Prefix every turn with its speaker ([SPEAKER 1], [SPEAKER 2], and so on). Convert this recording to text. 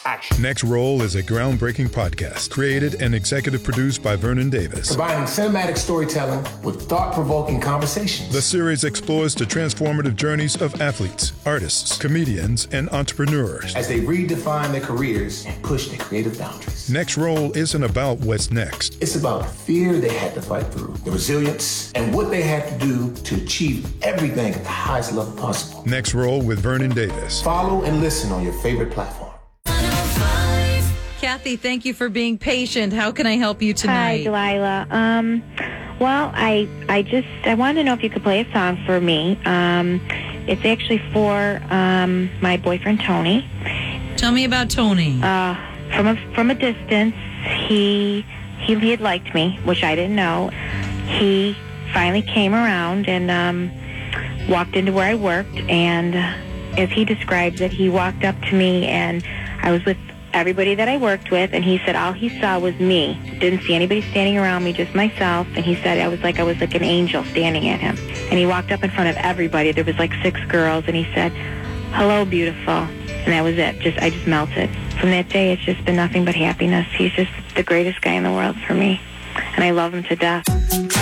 [SPEAKER 1] action.
[SPEAKER 2] Next Roll is a groundbreaking podcast created and executive produced by Vernon Davis.
[SPEAKER 1] Combining cinematic storytelling with thought-provoking conversations.
[SPEAKER 2] The series explores the transformative journeys of athletes, artists, comedians, and entrepreneurs
[SPEAKER 1] as they redefine their careers and push their creative boundaries.
[SPEAKER 2] Next Roll isn't about what's next.
[SPEAKER 1] It's about the fear they had to fight through, the resilience, and what they had to do to achieve everything at the highest level possible.
[SPEAKER 2] Next Roll with Vernon Davis.
[SPEAKER 1] Follow and listen on your favorite platform.
[SPEAKER 3] Kathy, thank you for being patient. How can I help you tonight?
[SPEAKER 4] Hi, Delilah. Well, I wanted to know if you could play a song for me. It's actually for my boyfriend Tony.
[SPEAKER 3] Tell me about Tony.
[SPEAKER 4] From a distance, he had liked me, which I didn't know. He finally came around and walked into where I worked, and as he describes it, he walked up to me, and I was with everybody that I worked with, and he said all he saw was me. Didn't see anybody standing around me, just myself. And he said I was like an angel standing at him. And he walked up in front of everybody. There was like 6 girls, and he said, "Hello, beautiful." And that was it. I just melted. From that day, it's just been nothing but happiness. He's just the greatest guy in the world for me, and I love him to death.